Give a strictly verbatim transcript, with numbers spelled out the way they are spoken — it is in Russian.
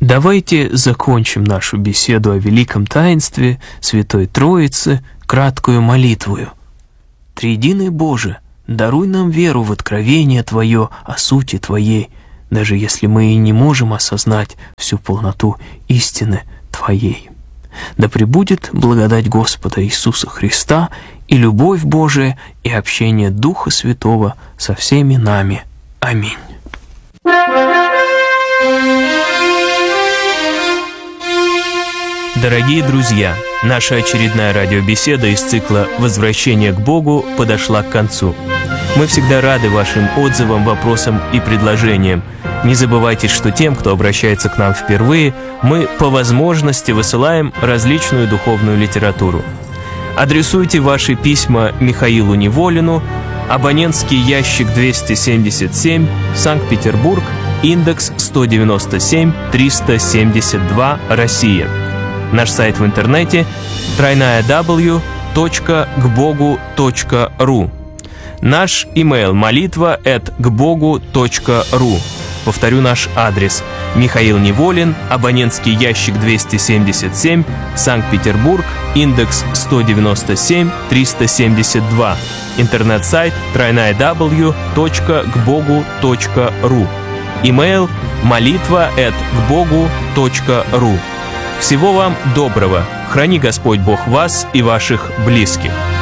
Давайте закончим нашу беседу о великом таинстве Святой Троицы краткую молитвою. Триединый Боже, даруй нам веру в откровение Твое о сути Твоей, даже если мы и не можем осознать всю полноту истины Твоей. Да пребудет благодать Господа Иисуса Христа и любовь Божия и общение Духа Святого со всеми нами. Аминь. Дорогие друзья, наша очередная радиобеседа из цикла «Возвращение к Богу» подошла к концу. Мы всегда рады вашим отзывам, вопросам и предложениям. Не забывайте, что тем, кто обращается к нам впервые, мы по возможности высылаем различную духовную литературу. Адресуйте ваши письма Михаилу Неволину, абонентский ящик двести семьдесят семь, Санкт-Петербург, индекс сто девяносто семь триста семьдесят два, Россия. Наш сайт в интернете дабл ю дабл ю дабл ю точка гбогу точка ру. Наш имейл молитва эт гбогу точка ру. Повторю наш адрес. Михаил Неволин, абонентский ящик двести семьдесят семь, Санкт-Петербург, индекс сто девяносто семь триста семьдесят два. Интернет-сайт дабл ю дабл ю дабл ю точка гбогу точка ру. Имейл молитва эт гбогу точка ру. Всего вам доброго. Храни Господь Бог вас и ваших близких.